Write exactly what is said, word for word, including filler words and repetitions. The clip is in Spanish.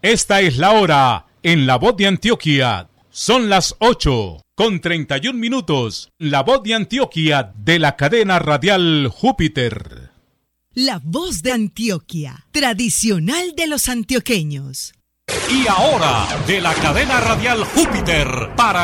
Esta es la hora en La Voz de Antioquia. Son las ocho con treinta y un minutos. La Voz de Antioquia de la cadena radial Júpiter. La Voz de Antioquia, tradicional de los antioqueños. Y ahora, de la cadena radial Júpiter, para